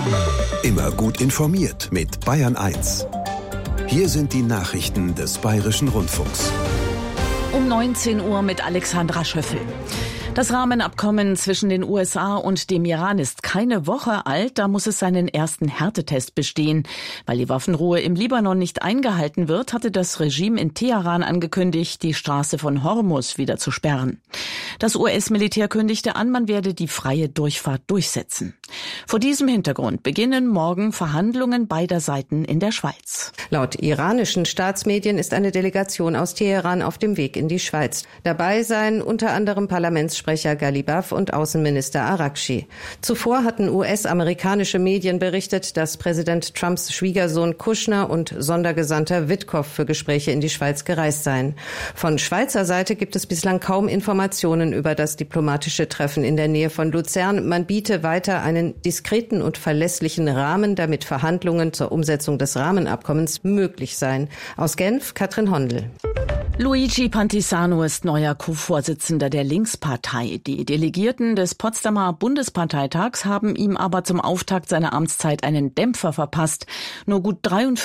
Immer gut informiert mit Bayern 1. Hier sind die Nachrichten des Bayerischen Rundfunks. Um 19 Uhr mit Alexandra Schöffel. Das Rahmenabkommen zwischen den USA und dem Iran ist keine Woche alt, da muss es seinen ersten Härtetest bestehen. Weil die Waffenruhe im Libanon nicht eingehalten wird, hatte das Regime in Teheran angekündigt, die Straße von Hormuz wieder zu sperren. Das US-Militär kündigte an, man werde die freie Durchfahrt durchsetzen. Vor diesem Hintergrund beginnen morgen Verhandlungen beider Seiten in der Schweiz. Laut iranischen Staatsmedien ist eine Delegation aus Teheran auf dem Weg in die Schweiz. Dabei seien unter anderem Parlamentssprecher Ghalibaf und Außenminister Araghchi. Zuvor hatten US-amerikanische Medien berichtet, dass Präsident Trumps Schwiegersohn Kushner und Sondergesandter Witkow für Gespräche in die Schweiz gereist seien. Von Schweizer Seite gibt es bislang kaum Informationen über das diplomatische Treffen in der Nähe von Luzern. Man biete weiter einen diskreten und verlässlichen Rahmen, damit Verhandlungen zur Umsetzung des Rahmenabkommens möglich seien. Aus Genf, Katrin Hondel. Luigi Pantisano ist neuer Co-Vorsitzender der Linkspartei. Die Delegierten des Potsdamer Bundesparteitags haben ihm aber zum Auftakt seiner Amtszeit einen Dämpfer verpasst. Nur gut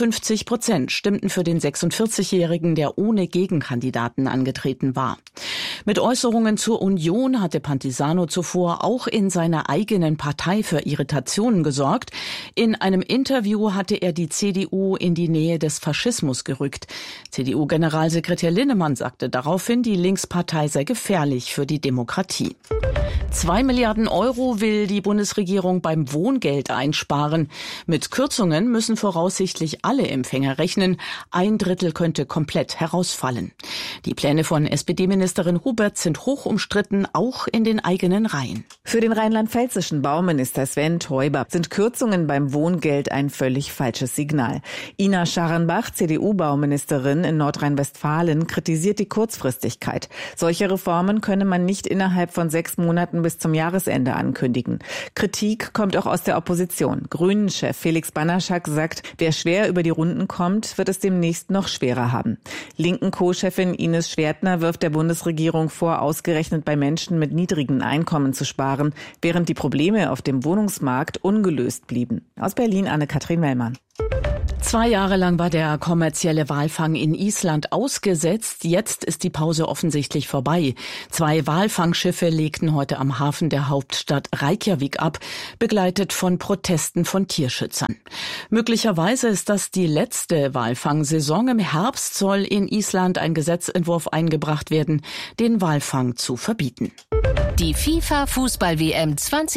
53% stimmten für den 46-Jährigen, der ohne Gegenkandidaten angetreten war. Mit Äußerungen zur Union hatte Pantisano zuvor auch in seiner eigenen Partei für Irritationen gesorgt. In einem Interview hatte er die CDU in die Nähe des Faschismus gerückt. CDU-Generalsekretär Linnemann sagte daraufhin, die Linkspartei sei gefährlich für die Demokratie. 2 Milliarden Euro will die Bundesregierung beim Wohngeld einsparen. Mit Kürzungen müssen voraussichtlich alle Empfänger rechnen. 1/3 könnte komplett herausfallen. Die Pläne von SPD-Ministerin Hubert sind hoch umstritten, auch in den eigenen Reihen. Für den rheinland-pfälzischen Bauminister Sven Teuber sind Kürzungen beim Wohngeld ein völlig falsches Signal. Ina Scharrenbach, CDU-Bauministerin in Nordrhein-Westfalen, kritisiert die Kurzfristigkeit. Solche Reformen könne man nicht innerhalb von 6 Monaten bis zum Jahresende ankündigen. Kritik kommt auch aus der Opposition. Grünen-Chef Felix Banaschak sagt, wer schwer über die Runden kommt, wird es demnächst noch schwerer haben. Linken Co-Chefin Ines Schwertner wirft der Bundesregierung vor, ausgerechnet bei Menschen mit niedrigen Einkommen zu sparen, während die Probleme auf dem Wohnungsmarkt ungelöst blieben. Aus Berlin Anne-Kathrin Mellmann. 2 Jahre lang war der kommerzielle Walfang in Island ausgesetzt. Jetzt ist die Pause offensichtlich vorbei. 2 Walfangschiffe legten heute am Hafen der Hauptstadt Reykjavik ab, begleitet von Protesten von Tierschützern. Möglicherweise ist das die letzte Walfangsaison. Im Herbst soll in Island ein Gesetzentwurf eingebracht werden, den Walfang zu verbieten. Die FIFA-Fußball-WM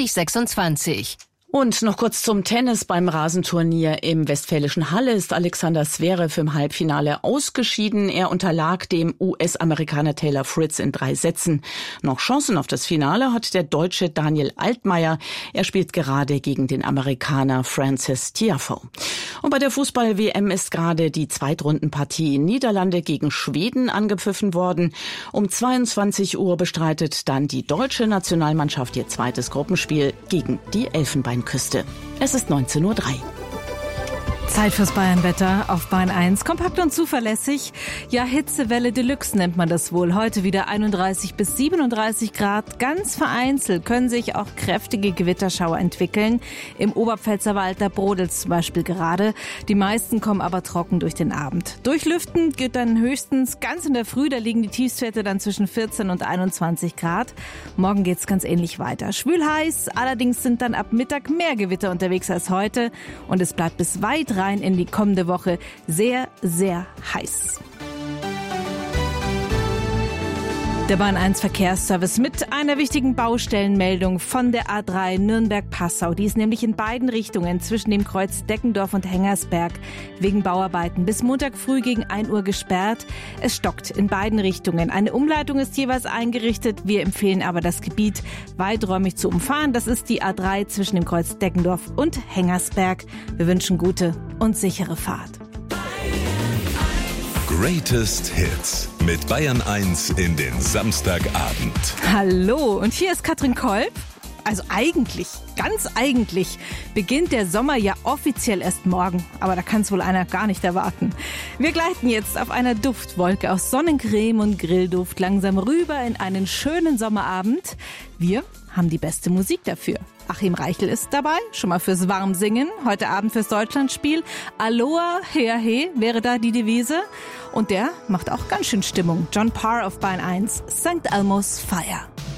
2026. Und noch kurz zum Tennis. Beim Rasenturnier im Westfälischen Halle ist Alexander Zverev im Halbfinale ausgeschieden. Er unterlag dem US-Amerikaner Taylor Fritz in 3 Sätzen. Noch Chancen auf das Finale hat der Deutsche Daniel Altmaier. Er spielt gerade gegen den Amerikaner Frances Tiafoe. Und bei der Fußball-WM ist gerade die Zweitrundenpartie in Niederlande gegen Schweden angepfiffen worden. Um 22 Uhr bestreitet dann die deutsche Nationalmannschaft ihr zweites Gruppenspiel gegen die Elfenbeinküste. Es ist 19:03 Uhr. Zeit fürs Bayernwetter auf Bayern 1. Kompakt und zuverlässig. Ja, Hitzewelle Deluxe nennt man das wohl. Heute wieder 31 bis 37 Grad. Ganz vereinzelt können sich auch kräftige Gewitterschauer entwickeln. Im Oberpfälzerwald, da brodelt es zum Beispiel gerade. Die meisten kommen aber trocken durch den Abend. Durchlüften geht dann höchstens ganz in der Früh. Da liegen die Tiefstwerte dann zwischen 14 und 21 Grad. Morgen geht's ganz ähnlich weiter. Schwül heiß, allerdings sind dann ab Mittag mehr Gewitter unterwegs als heute. Und es bleibt bis weit rein in die kommende Woche sehr, sehr heiß. Der Bahn 1 Verkehrsservice mit einer wichtigen Baustellenmeldung von der A3 Nürnberg-Passau. Die ist nämlich in beiden Richtungen zwischen dem Kreuz Deckendorf und Hengersberg wegen Bauarbeiten bis Montag früh gegen 1 Uhr gesperrt. Es stockt in beiden Richtungen. Eine Umleitung ist jeweils eingerichtet. Wir empfehlen aber, das Gebiet weiträumig zu umfahren. Das ist die A3 zwischen dem Kreuz Deckendorf und Hengersberg. Wir wünschen gute und sichere Fahrt. Greatest Hits mit Bayern 1 in den Samstagabend. Hallo, und hier ist Katrin Kolb. Also eigentlich, ganz eigentlich, beginnt der Sommer ja offiziell erst morgen. Aber da kann es wohl einer gar nicht erwarten. Wir gleiten jetzt auf einer Duftwolke aus Sonnencreme und Grillduft langsam rüber in einen schönen Sommerabend. Wir haben die beste Musik dafür. Achim Reichel ist dabei, schon mal fürs Warmsingen, heute Abend fürs Deutschlandspiel. Aloha, Hea He wäre da die Devise. Und der macht auch ganz schön Stimmung. John Parr auf Bayern 1, St. Elmo's Fire.